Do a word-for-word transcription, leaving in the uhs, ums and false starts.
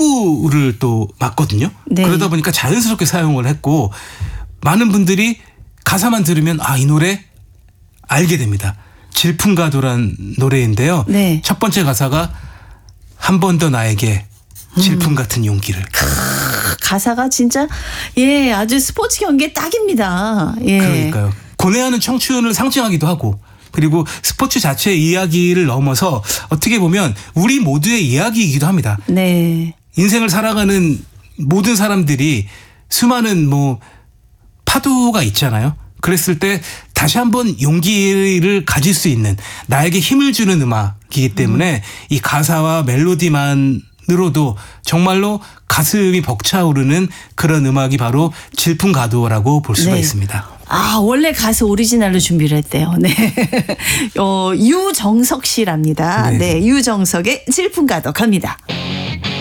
탱고를 또 맡거든요. 네. 그러다 보니까 자연스럽게 사용을 했고 많은 분들이 가사만 들으면 아, 이 노래 알게 됩니다. 질풍가도란 노래인데요. 네. 첫 번째 가사가 한 번 더 나에게 질풍 같은 용기를. 가사가 진짜 예 아주 스포츠 경기에 딱입니다. 예. 그러니까요. 고뇌하는 청춘을 상징하기도 하고 그리고 스포츠 자체의 이야기를 넘어서 어떻게 보면 우리 모두의 이야기이기도 합니다. 네. 인생을 살아가는 모든 사람들이 수많은 뭐 파도가 있잖아요. 그랬을 때 다시 한번 용기를 가질 수 있는 나에게 힘을 주는 음악이기 때문에 음. 이 가사와 멜로디만으로도 정말로 가슴이 벅차오르는 그런 음악이 바로 질풍가도라고 볼 수가 네. 있습니다. 아, 원래 가수 오리지널로 준비를 했대요. 네. 어, 유정석 씨랍니다. 네. 네. 유정석의 질풍가도 갑니다.